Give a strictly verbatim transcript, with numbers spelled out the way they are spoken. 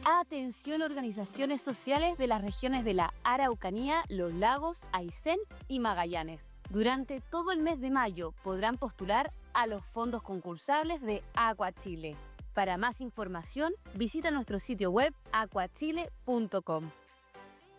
Atención organizaciones sociales de las regiones de la Araucanía, Los Lagos, Aysén y Magallanes. Durante todo el mes de mayo podrán postular a los fondos concursables de Aqua Chile. Para más información, visita nuestro sitio web aqua chile punto com.